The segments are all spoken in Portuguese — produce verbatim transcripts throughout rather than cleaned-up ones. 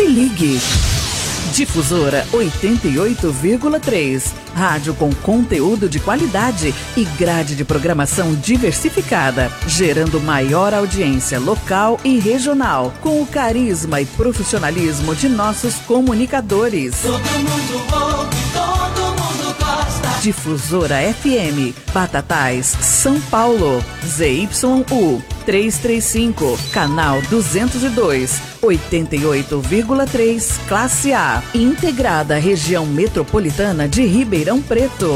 ligue. Difusora oitenta e oito vírgula três. Rádio com conteúdo de qualidade e grade de programação diversificada, gerando maior audiência local e regional, com o carisma e profissionalismo de nossos comunicadores. Todo mundo ouve, todo mundo gosta. Difusora F M, Batatais, São Paulo, Z Y U trezentos e trinta e cinco, canal duzentos e dois, oitenta e oito vírgula três, classe A, integrada à região metropolitana de Ribeirão Preto.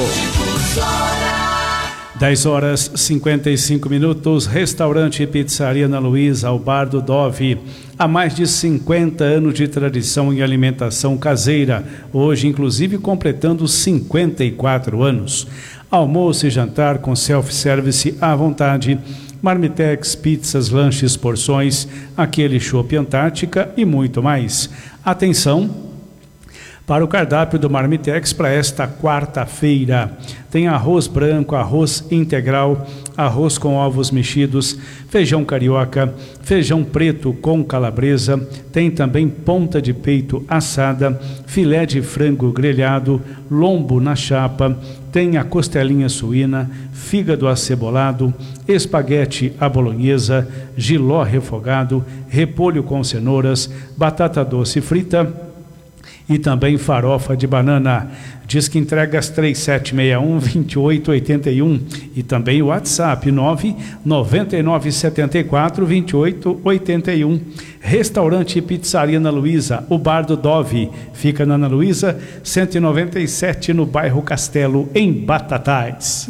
dez horas e cinquenta e cinco minutos, restaurante e pizzaria Ana Luísa, ao Bar do Dove. Há mais de cinquenta anos de tradição em alimentação caseira, hoje inclusive completando cinquenta e quatro anos. Almoço e jantar com self-service à vontade, marmitex, pizzas, lanches, porções, aquele chopp Antártica e muito mais. Atenção para o cardápio do Marmitex para esta quarta-feira. Tem arroz branco, arroz integral, arroz com ovos mexidos, feijão carioca, feijão preto com calabresa, tem também ponta de peito assada, filé de frango grelhado, lombo na chapa, tem a costelinha suína, fígado acebolado, espaguete à bolonhesa, jiló refogado, repolho com cenouras, batata doce frita e também farofa de banana. Diz que entregas três sete seis um, dois oito oito um e também o WhatsApp nove nove nove sete quatro, dois oito oito um. Restaurante e pizzaria Ana Luísa, o Bar do Dove, fica na Ana Luísa cento e noventa e sete, no bairro Castelo, em Batatais.